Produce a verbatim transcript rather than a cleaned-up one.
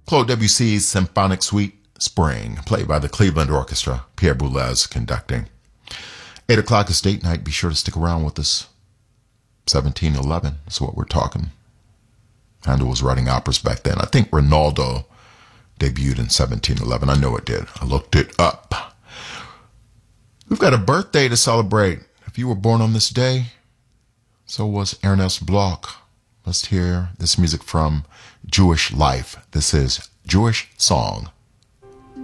Claude Debussy's Symphonic Suite, Spring, played by the Cleveland Orchestra, Pierre Boulez conducting. eight o'clock is date night. Be sure to stick around with us. seventeen eleven is what we're talking. Handel was writing operas back then. I think Rinaldo debuted in seventeen eleven. I know it did. I looked it up. We've got a birthday to celebrate. If you were born on this day, so was Ernest Bloch. Let's hear this music from Jewish Life. This is Jewish Song.